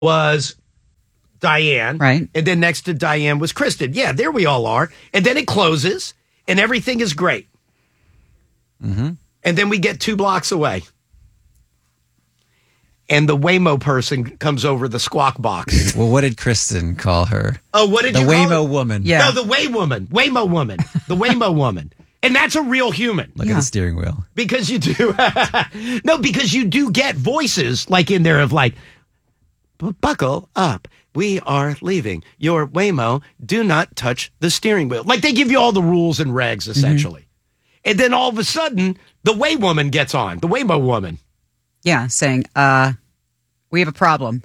was Diane. Right. And then next to Diane was Kristen. Yeah, there we all are. And then it closes and everything is great. Mm-hmm. And then we get 2 blocks away. And the Waymo person comes over the squawk box. Well, what did Kristen call her? Oh, what did the you call Waymo it? woman. Yeah. No, the Waymo woman. The Waymo woman. And that's a real human. Look at the steering wheel. Because you do. No, because you do get voices like in there of like, buckle up. We are leaving. Your Waymo, do not touch the steering wheel. Like they give you all the rules and regs, essentially. And then all of a sudden, the Way woman gets on. The Waymo woman. Yeah, saying, we have a problem.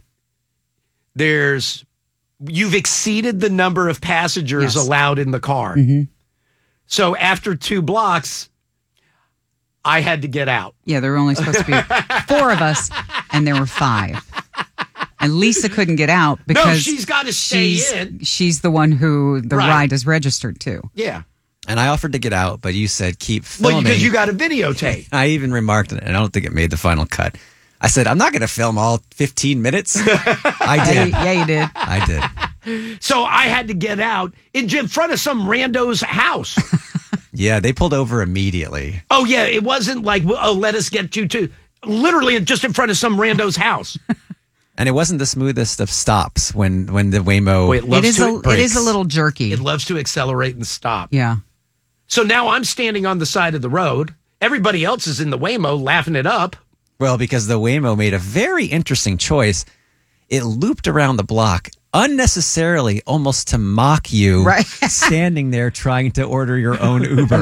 You've exceeded the number of passengers allowed in the car. So after 2 blocks, I had to get out. Yeah, there were only supposed to be 4 of us, and there were 5. And Lisa couldn't get out because she's got to stay in. She's the one who the ride is registered to. Yeah. And I offered to get out, but you said keep filming. Well, because you got a videotape. I even remarked, and I don't think it made the final cut. I said, I'm not going to film all 15 minutes. I did. Yeah, you did. I did. So I had to get out in front of some rando's house. Yeah, they pulled over immediately. Oh, yeah. It wasn't like, oh, let us get you to. Literally just in front of some rando's house. And it wasn't the smoothest of stops when the Waymo. It is a little jerky. It loves to accelerate and stop. Yeah. So now I'm standing on the side of the road. Everybody else is in the Waymo laughing it up. Well, because the Waymo made a very interesting choice. It looped around the block unnecessarily, almost to mock you, standing there trying to order your own Uber.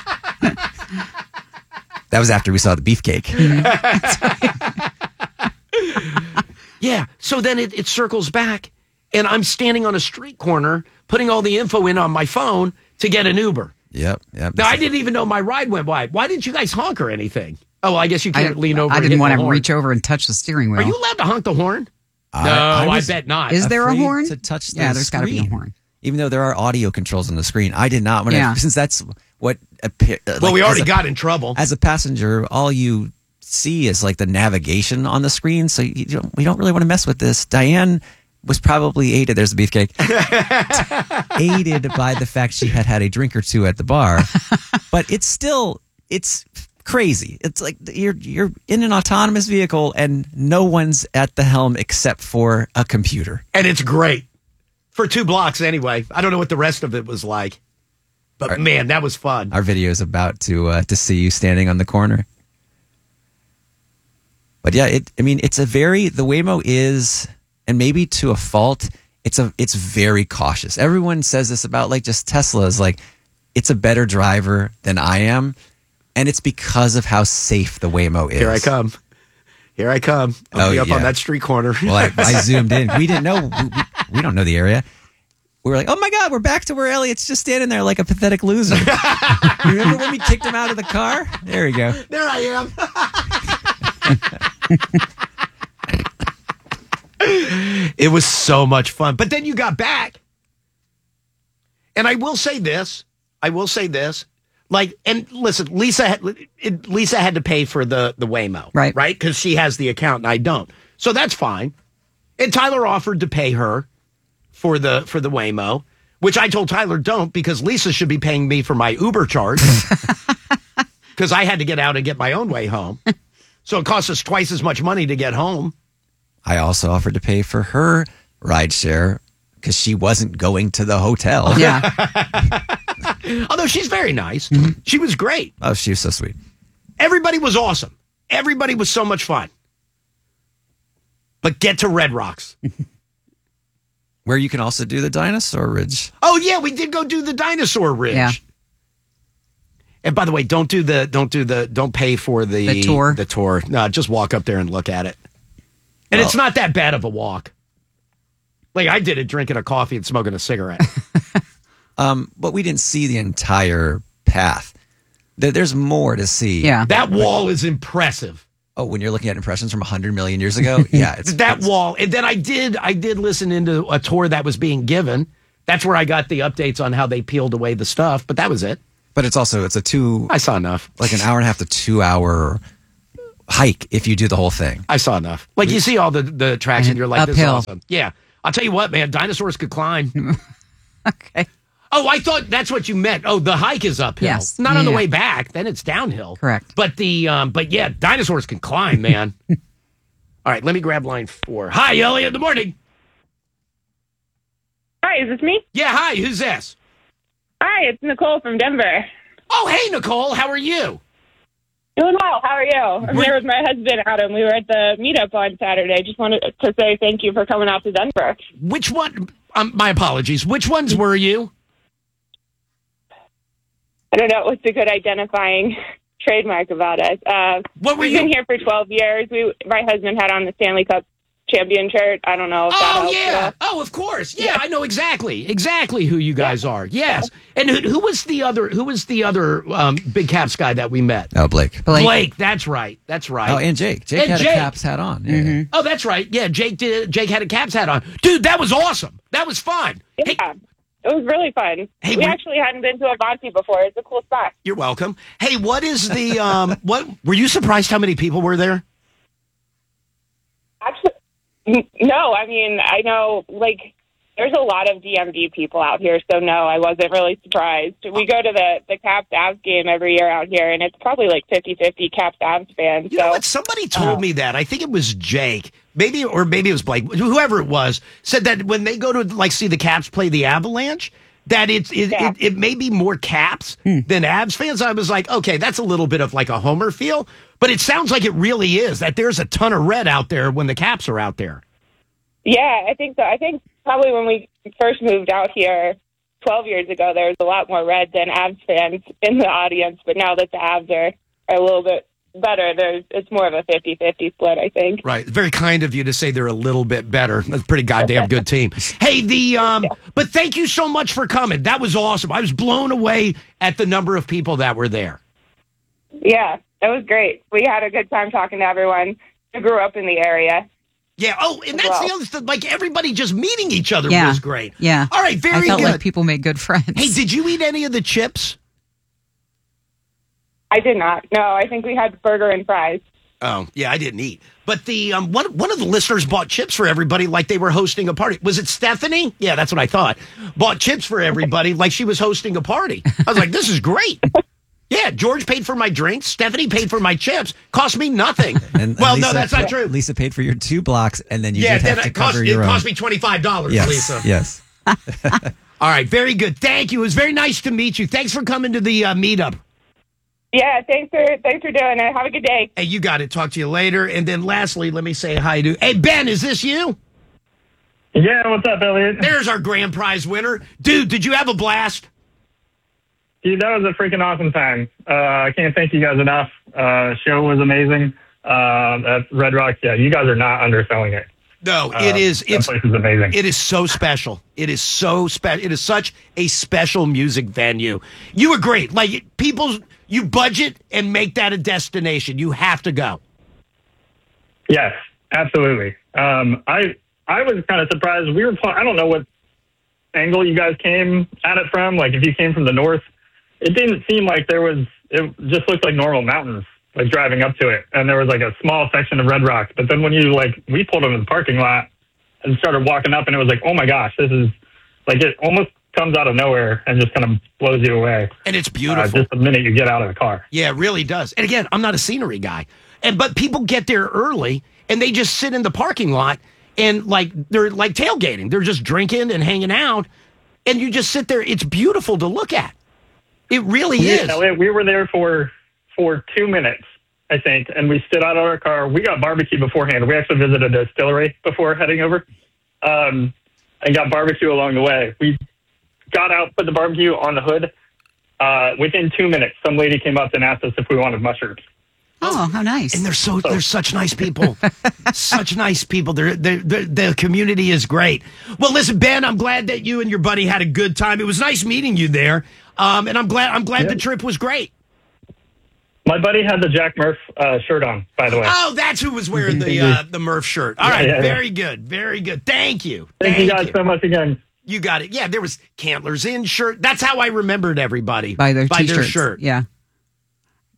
That was after we saw the beefcake. Yeah. So then it circles back, and I'm standing on a street corner, putting all the info in on my phone to get an Uber. Yep. Now, I didn't even know my ride went by. Why didn't you guys honk or anything? Oh, well, I guess you can't lean over. I didn't want to reach over and touch the steering wheel. Are you allowed to honk the horn? No, I bet not. Is there a horn? To touch the there's got to be a screen. horn. Even though there are audio controls on the screen, I did not. Since that's what. Well, we already got in trouble. As a passenger, all you see is like the navigation on the screen, so we don't really want to mess with this. Diane was probably aided. There's the beefcake. Aided by the fact she had a drink or 2 at the bar, but it's crazy. It's like you're in an autonomous vehicle and no one's at the helm except for a computer. And it's great. For 2 blocks anyway. I don't know what the rest of it was like. But man, that was fun. Our video is about to see you standing on the corner. But yeah, the Waymo is, and maybe to a fault, it's very cautious. Everyone says this about like just Tesla is like, it's a better driver than I am. And it's because of how safe the Waymo is. Here I come. I'll be up on that street corner. Well, I zoomed in. We didn't know. We don't know the area. We were like, oh my God, we're back to where Elliot's just standing there like a pathetic loser. Remember when we kicked him out of the car? There we go. There I am. It was so much fun. But then you got back. And I will say this. Like, and listen, Lisa had to pay for the Waymo. Right. Because she has the account and I don't. So that's fine. And Tyler offered to pay her for the Waymo, which I told Tyler don't, because Lisa should be paying me for my Uber charge. Because I had to get out and get my own way home. So it costs us twice as much money to get home. I also offered to pay for her ride share because she wasn't going to the hotel. Yeah. Although she's very nice. She was great. Oh, she was so sweet. Everybody was awesome. Everybody was so much fun. But get to Red Rocks. Where you can also do the Dinosaur Ridge. Oh, yeah, we did go do the Dinosaur Ridge. Yeah. And by the way, don't pay for the tour. The tour. No, just walk up there and look at it. And it's not that bad of a walk. Like, I did it drinking a coffee and smoking a cigarette. But we didn't see the entire path. There's more to see. Yeah. That wall is impressive. Oh, when you're looking at impressions from 100 million years ago? Yeah. It's wall. And then I did listen into a tour that was being given. That's where I got the updates on how they peeled away the stuff. But that was it. But it's a I saw enough. Like an hour and a half to 2 hour hike if you do the whole thing. I saw enough. Like you see all the tracks and you're like, this is Uphill. awesome. Yeah. I'll tell you what, man, dinosaurs could climb. Okay. Oh, I thought that's what you meant. Oh, the hike is uphill. Yes. Not on the Yeah. way back. Then it's downhill. Correct. But but yeah, dinosaurs can climb, man. All right, let me grab line 4. Hi, Elliot. Good morning. Hi, is this me? Yeah, hi. Who's this? Hi, it's Nicole from Denver. Oh, hey, Nicole. How are you? Doing well. How are you? I'm here with my husband, Adam. We were at the meetup on Saturday. Just wanted to say thank you for coming out to Denver. Which one? My apologies. Which ones were you? I don't know what's a good identifying trademark about us. What were We've you? been here for 12 years. My husband had on the Stanley Cup champion shirt. I don't know if that Oh, helps yeah. at all. Oh, of course. Yeah, I know exactly who you guys are. Yes. And who was the other big Caps guy that we met? Oh, Blake. Blake. That's right. That's right. Oh, and Jake. Jake And had Jake. a Caps hat on. Yeah. Oh, that's right. Yeah, Jake had a Caps hat on. Dude, that was awesome. That was fun. Yeah. Hey, It was really fun. Hey, we we- actually hadn't been to Avanti before. It's a cool spot. you're welcome. Hey, what is the what were you surprised how many people were there? Actually, no. I mean, I know, like, there's a lot of DMV people out here, so no, I wasn't really surprised. We go to the Caps Avs game every year out here, and it's probably like 50-50 Caps Avs fans. You know what? Somebody told me that. I think it was Jake. Maybe it was Blake. Whoever it was said that when they go to like see the Caps play the Avalanche, that it may be more Caps than Avs fans. I was like, okay, that's a little bit of like a homer feel, but it sounds like it really is that there's a ton of red out there when the Caps are out there. Yeah, I think so. I think probably when we first moved out here 12 years ago, there was a lot more red than Avs fans in the audience, but now that the Avs are a little bit better, it's more of a 50-50 split, I think. Right. Very kind of you to say they're a little bit better. That's a pretty goddamn good team. Hey, but thank you so much for coming. That was awesome. I was blown away at the number of people that were there. Yeah, it was great. We had a good time talking to everyone who grew up in the area. Yeah. Oh, and that's the other thing. Like everybody just meeting each other Yeah. was great. Yeah. All right. Very I felt good. like people made good friends. Hey, did you eat any of the chips? I did not. No, I think we had burger and fries. Oh, yeah, I didn't eat. But the one of the listeners bought chips for everybody like they were hosting a party. Was it Stephanie? Yeah, that's what I thought. Bought chips for everybody like she was hosting a party. I was like, this is great. Yeah, George paid for my drinks. Stephanie paid for my chips. Cost me nothing. And well, Lisa, no, that's not true. Lisa paid for your 2 blocks, and then you Yeah, did have then to it cost cover your own. me $25, Yes, Lisa. yes. All right, very good. Thank you. It was very nice to meet you. Thanks for coming to the meetup. Yeah, thanks for doing it. Have a good day. Hey, you got it. Talk to you later. And then lastly, let me say hi to... Hey, Ben, is this you? Yeah, what's up, Elliot? There's our grand prize winner. Dude, did you have a blast? Dude, that was a freaking awesome time. I can't thank you guys enough. Show was amazing. At Red Rocks, yeah, you guys are not underselling it. No, it is. That place is amazing. It is so special. It is so special. It is such a special music venue. You were great. Like, you budget and make that a destination. You have to go. Yes, absolutely. I was kind of surprised. I don't know what angle you guys came at it from. Like, if you came from the north, it didn't seem like it just looked like normal mountains, like driving up to it. And there was like a small section of Red Rocks. But then when we pulled into the parking lot and started walking up, and it was like, oh my gosh, this is like, it almost comes out of nowhere and just kind of blows you away. And it's beautiful. Just the minute you get out of the car. Yeah, it really does. And again, I'm not a scenery guy. But people get there early and they just sit in the parking lot and like they're like tailgating. They're just drinking and hanging out. And you just sit there. It's beautiful to look at. It really is. Yeah, we were there for 2 minutes, I think, and we stood out of our car. We got barbecue beforehand. We actually visited a distillery before heading over, and got barbecue along the way. We got out, put the barbecue on the hood. Within 2 minutes, some lady came up and asked us if we wanted mushrooms. Oh, how nice. And they're such nice people. Such nice people. The community is great. Well, listen, Ben, I'm glad that you and your buddy had a good time. It was nice meeting you there. And I'm glad the trip was great. My buddy had the Jack Murph shirt on, by the way. Oh, that's who was wearing the Murph shirt. All right, yeah. very good. Very good. Thank you. Thank you guys so much again. You got it. Yeah, there was Cantler's In shirt. That's how I remembered everybody. by their by t-shirts. their shirt. Yeah.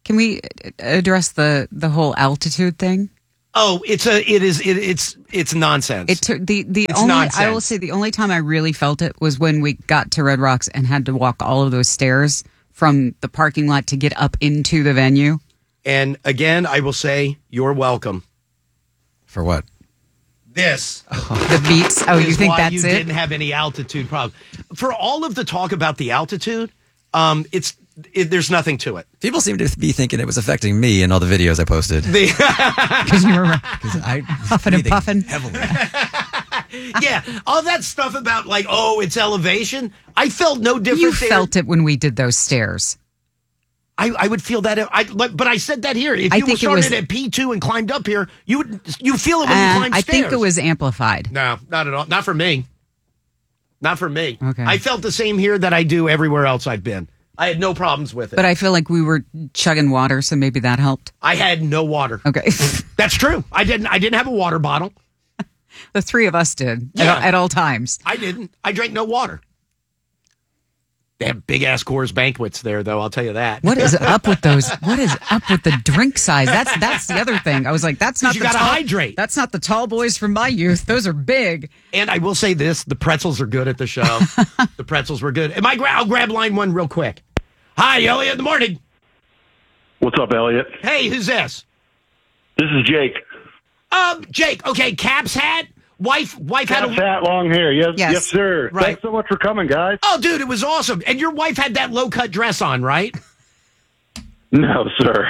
Can we address the whole altitude thing? Oh, it's nonsense. It took the It's only nonsense. I will say the only time I really felt it was when we got to Red Rocks and had to walk all of those stairs from the parking lot to get up into the venue. And again, I will say you're welcome. For what? This The beats. Oh, you is think why that's you it? didn't have any altitude problem. For all of the talk about the altitude, there's nothing to it. People seem to be thinking it was affecting me in all the videos I posted. Because you were I puffing and breathing puffing. heavily. Yeah, all that stuff about like, oh, it's elevation. I felt no different. You there. felt it when we did those stairs. I would feel that. But I said that here. If I you think it started was- at P2 and climbed up here, you feel it when you climb I stairs. think it was amplified. No, not at all. Not for me. Not for me. Okay. I felt the same here that I do everywhere else I've been. I had no problems with it. But I feel like we were chugging water, so maybe that helped. I had no water. Okay. That's true. I didn't have a water bottle. The three of us did Yeah. at all times. I didn't. I drank no water. They have big ass Coors banquets there, though. I'll tell you that. What is up with those? What is up with the drink size? That's the other thing. I was like, that's not You the gotta tall, hydrate. That's not the tall boys from my youth. Those are big. And I will say this: the pretzels are good at the show. The pretzels were good. I'll grab line one real quick. Hi, Elliot. In the morning. What's up, Elliot? Hey, who's this? This is Jake. Jake. Okay, Caps hat. Wife had Caps a. hat, long hair. Yes, Yes. yes, sir. Right. Thanks so much for coming, guys. Oh, dude, it was awesome. And your wife had that low cut dress on, right? No, sir.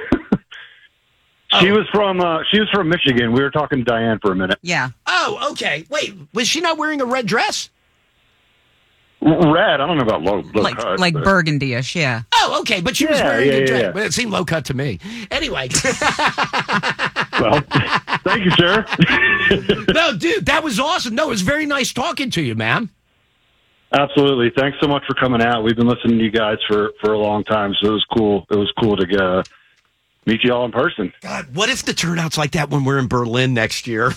She was from Michigan. We were talking to Diane for a minute. Yeah. Oh, okay. Wait, was she not wearing a red dress? Red. I don't know about low Like cut, like but- burgundy-ish, yeah. Oh, okay, but she was Yeah, wearing a yeah, dress. yeah. Well, it seemed low cut to me. Anyway. Well, thank you, sir. No, dude, that was awesome. No, it was very nice talking to you, man. Absolutely. Thanks so much for coming out. We've been listening to you guys for a long time, so it was cool. It was cool to meet you all in person. God, what if the turnout's like that when we're in Berlin next year?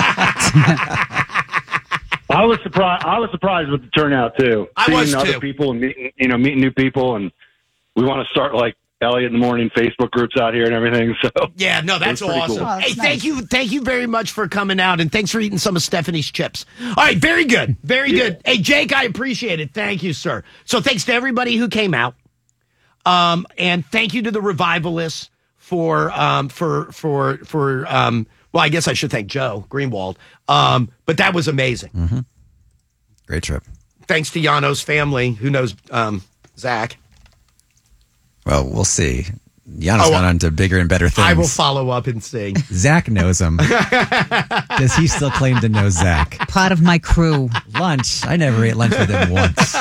I was surprised with the turnout too. I Seeing was, other too. people and meeting new people, and we want to start like Elliot in the Morning Facebook groups out here and everything. So Yeah, no, that's It was pretty awesome. cool. Oh, that's Hey, thank you very much for coming out, and thanks for eating some of Stephanie's chips. All right, very good, very good. Hey, Jake, I appreciate it. Thank you, sir. So thanks to everybody who came out, and thank you to the revivalists for well, I guess I should thank Joe Greenwald, but that was amazing. Great trip. Thanks to Yano's family, who knows Zach. Well, we'll see. Yano's gone on to bigger and better things. I will follow up and see. Zach knows him. Does he still claim to know Zach? Part of my crew. Lunch. I never ate lunch with him once.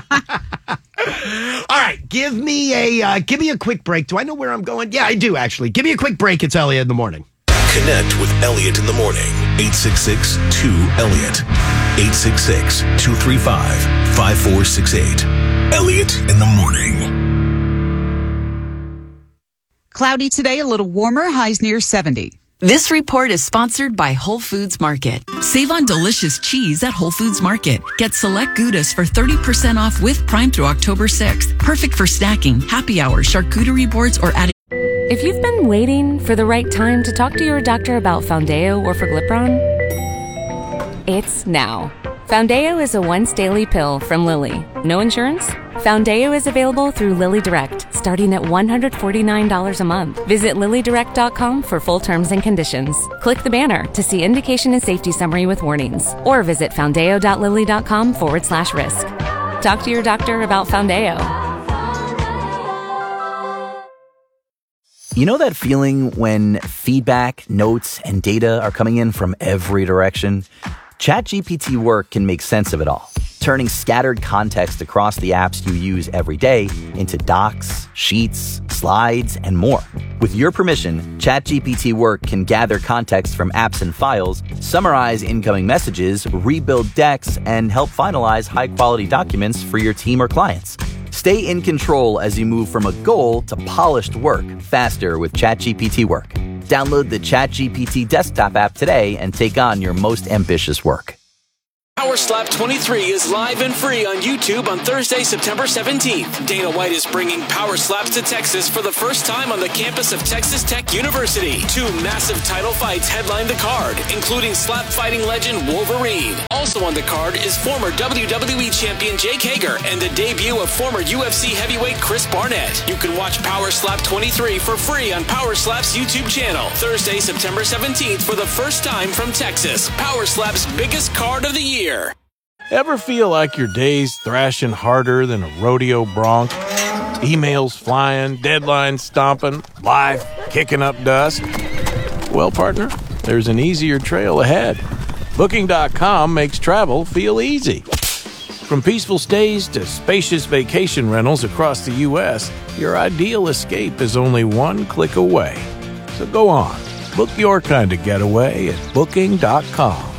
All right, give me a quick break. Do I know where I'm going? Yeah, I do actually. Give me a quick break. It's Elliot in the morning. Connect with Elliot in the morning. 866-2-ELLIOT. 866-235-5468. Elliot in the morning. Cloudy today, a little warmer, highs near 70. This report is sponsored by Whole Foods Market. Save on delicious cheese at Whole Foods Market. Get select Goudas for 30% off with Prime through October 6th. Perfect for snacking, happy hour, charcuterie boards, or adding. If you've been waiting for the right time to talk to your doctor about Foundeo or Forglipron, it's now. Foundeo is a once daily pill from Lilly. No insurance? Foundeo is available through Lilly Direct, starting at $149 a month. Visit LillyDirect.com for full terms and conditions. Click the banner to see indication and safety summary with warnings, or visit foundeo.lilly.com/risk. Talk to your doctor about Foundeo. You know that feeling when feedback, notes, and data are coming in from every direction? ChatGPT Work can make sense of it all, turning scattered context across the apps you use every day into docs, sheets, slides, and more. With your permission, ChatGPT Work can gather context from apps and files, summarize incoming messages, rebuild decks, and help finalize high-quality documents for your team or clients. Stay in control as you move from a goal to polished work faster with ChatGPT Work. Download the ChatGPT desktop app today and take on your most ambitious work. Power Slap 23 is live and free on YouTube on Thursday, September 17th. Dana White is bringing Power Slaps to Texas for the first time on the campus of Texas Tech University. 2 massive title fights headline the card, including slap fighting legend Wolverine. Also on the card is former WWE champion Jake Hager and the debut of former UFC heavyweight Chris Barnett. You can watch Power Slap 23 for free on Power Slap's YouTube channel. Thursday, September 17th for the first time from Texas. Power Slap's biggest card of the year. Ever feel like your day's thrashing harder than a rodeo bronc? Emails flying, deadlines stomping, life kicking up dust? Well, partner, there's an easier trail ahead. Booking.com makes travel feel easy. From peaceful stays to spacious vacation rentals across the U.S., your ideal escape is only one click away. So go on, book your kind of getaway at Booking.com.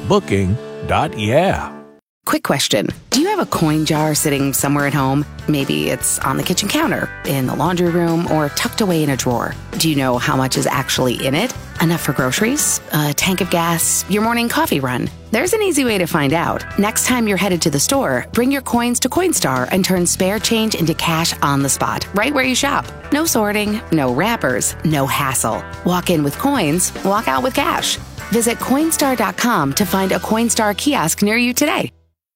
Booking.yeah. Quick question. Do you have a coin jar sitting somewhere at home? Maybe it's on the kitchen counter, in the laundry room, or tucked away in a drawer. Do you know how much is actually in it? Enough for groceries? A tank of gas? Your morning coffee run? There's an easy way to find out. Next time you're headed to the store, bring your coins to Coinstar and turn spare change into cash on the spot, right where you shop. No sorting, no wrappers, no hassle. Walk in with coins, walk out with cash. Visit Coinstar.com to find a Coinstar kiosk near you today.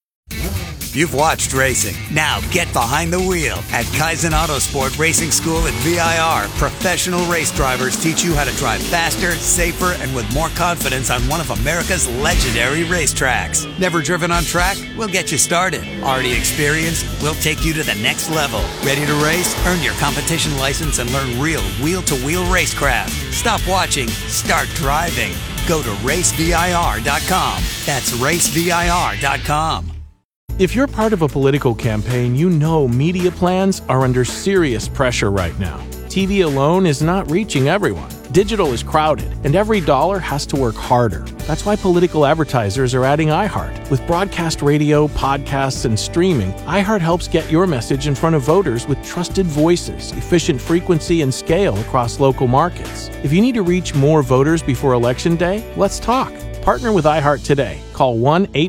You've watched racing. Now get behind the wheel. At Kaizen Autosport Racing School at VIR, professional race drivers teach you how to drive faster, safer, and with more confidence on one of America's legendary racetracks. Never driven on track? We'll get you started. Already experienced? We'll take you to the next level. Ready to race? Earn your competition license and learn real wheel-to-wheel racecraft. Stop watching. Start driving. Go to racevir.com. That's racevir.com. If you're part of a political campaign, you know media plans are under serious pressure right now. TV alone is not reaching everyone. Digital is crowded, and every dollar has to work harder. That's why political advertisers are adding iHeart. With broadcast radio, podcasts, and streaming, iHeart helps get your message in front of voters with trusted voices, efficient frequency, and scale across local markets. If you need to reach more voters before Election Day, let's talk. Partner with iHeart today. Call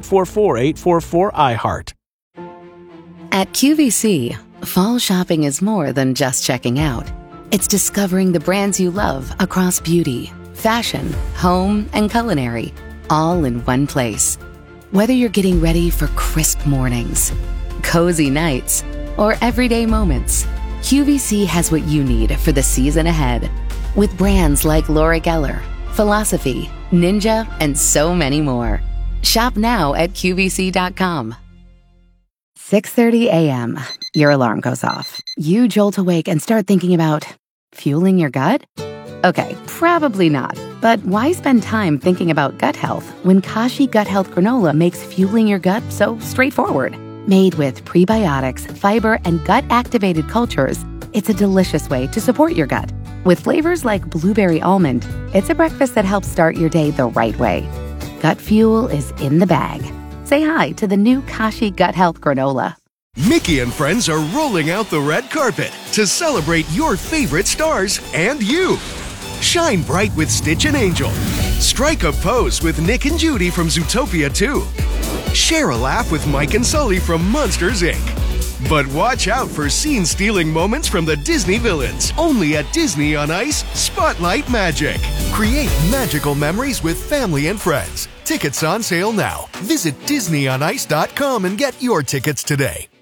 1-844-844-iHeart. At QVC, fall shopping is more than just checking out. It's discovering the brands you love across beauty, fashion, home, and culinary, all in one place. Whether you're getting ready for crisp mornings, cozy nights, or everyday moments, QVC has what you need for the season ahead. With brands like Laura Geller, Philosophy, Ninja, and so many more. Shop now at QVC.com. 6:30 a.m. Your alarm goes off. You jolt awake and start thinking about fueling your gut? Okay, probably not. But why spend time thinking about gut health when Kashi Gut Health Granola makes fueling your gut so straightforward? Made with prebiotics, fiber, and gut-activated cultures, it's a delicious way to support your gut. With flavors like blueberry almond, it's a breakfast that helps start your day the right way. Gut fuel is in the bag. Say hi to the new Kashi Gut Health Granola. Mickey and friends are rolling out the red carpet to celebrate your favorite stars and you. Shine bright with Stitch and Angel. Strike a pose with Nick and Judy from Zootopia 2. Share a laugh with Mike and Sully from Monsters, Inc. But watch out for scene-stealing moments from the Disney villains. Only at Disney on Ice Spotlight Magic. Create magical memories with family and friends. Tickets on sale now. Visit DisneyOnIce.com and get your tickets today.